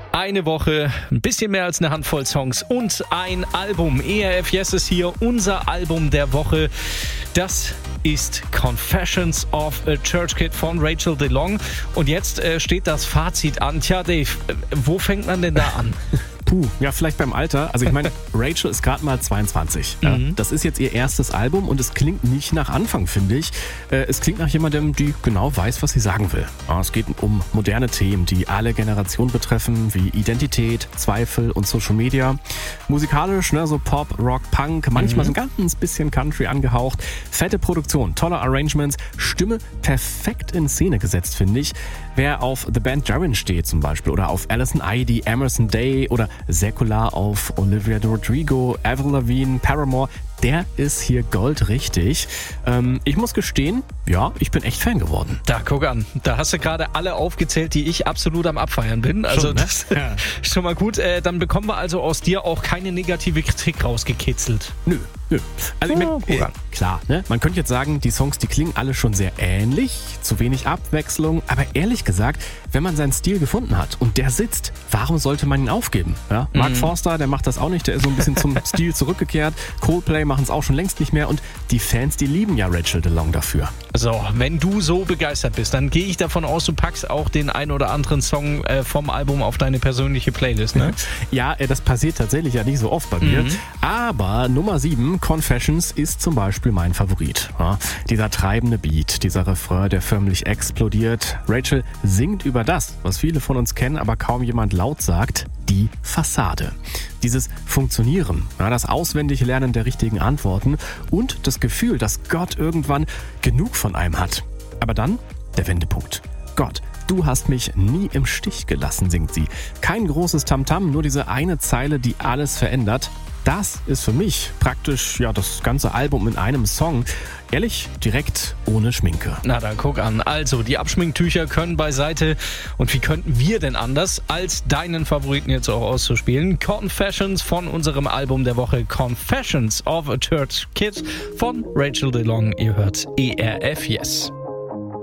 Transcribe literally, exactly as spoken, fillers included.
Eine Woche, ein bisschen mehr als eine Handvoll Songs und ein Album. E R F Yes ist hier, unser Album der Woche. Das ist Confessions of a Church Kid von Rachel DeLong. Und jetzt äh, steht das Fazit an. Tja, Dave, äh, wo fängt man denn da an? Puh, ja, vielleicht beim Alter. Also ich meine, Rachel ist gerade mal zweiundzwanzig. Ja? Mhm. Das ist jetzt ihr erstes Album und es klingt nicht nach Anfang, finde ich. Äh, es klingt nach jemandem, die genau weiß, was sie sagen will. Ja, es geht um moderne Themen, die alle Generationen betreffen, wie Identität, Zweifel und Social Media. Musikalisch, ne, so Pop, Rock, Punk, manchmal Mhm. so ein ganz bisschen Country angehaucht. Fette Produktion, tolle Arrangements, Stimme perfekt in Szene gesetzt, finde ich. Wer auf The Band Darren steht zum Beispiel oder auf Alison Idey, Emerson Day oder säkular auf Olivia Rodrigo, Avril Lavigne, Paramore, der ist hier goldrichtig. Ähm, ich muss gestehen, ja, ich bin echt Fan geworden. Da, guck an. Da hast du gerade alle aufgezählt, die ich absolut am Abfeiern bin. Also Schon, ne? das Ja. ist schon mal gut. Äh, dann bekommen wir also aus dir auch keine negative Kritik rausgekitzelt. Nö, nö. Also ich Ja, mein, guck äh, an. klar, ne? Man könnte jetzt sagen, die Songs, die klingen alle schon sehr ähnlich, zu wenig Abwechslung, aber ehrlich gesagt, wenn man seinen Stil gefunden hat und der sitzt, warum sollte man ihn aufgeben? Ja? Mark Mhm. Forster, der macht das auch nicht, der ist so ein bisschen zum Stil zurückgekehrt. Coldplay machen es auch schon längst nicht mehr und die Fans, die lieben ja Rachel DeLong dafür. So, wenn du so begeistert bist, dann gehe ich davon aus, du packst auch den ein oder anderen Song äh, vom Album auf deine persönliche Playlist, ne? Ja, äh, das passiert tatsächlich ja nicht so oft bei mir. Mhm. Aber Nummer sieben, Confessions, ist zum Beispiel mein Favorit. Ja, dieser treibende Beat, dieser Refrain, der förmlich explodiert. Rachel singt über das, was viele von uns kennen, aber kaum jemand laut sagt, die Fassade. Dieses Funktionieren, ja, das auswendige Lernen der richtigen Antworten und das Gefühl, dass Gott irgendwann genug von einem hat. Aber dann der Wendepunkt. Gott, du hast mich nie im Stich gelassen, singt sie. Kein großes Tamtam, nur diese eine Zeile, die alles verändert. Das ist für mich praktisch ja das ganze Album in einem Song. Ehrlich, direkt ohne Schminke. Na, da guck an. Also, die Abschminktücher können beiseite. Und wie könnten wir denn anders, als deinen Favoriten jetzt auch auszuspielen? Confessions von unserem Album der Woche, Confessions of a Church Kid von Rachel DeLong. Ihr hört E R F Yes.